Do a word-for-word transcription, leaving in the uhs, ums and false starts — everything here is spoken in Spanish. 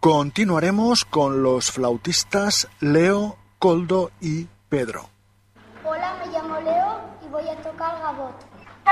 Continuaremos con los flautistas Leo, Koldo y Pedro. Hola, me llamo Leo y voy a tocar gabot.